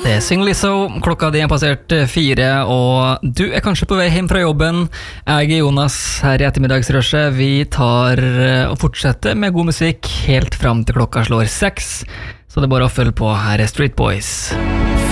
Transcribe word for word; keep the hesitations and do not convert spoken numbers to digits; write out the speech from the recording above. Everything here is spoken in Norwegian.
Det synger Lizzo, klokka di er passert fire, og du er kanskje på vei hjem fra jobben. Jeg er Jonas her i ettermiddagsrushet. Vi tar og fortsetter med god musikk helt fram til klokka slår seks, så det er bare å følge på. Her er Street Boys.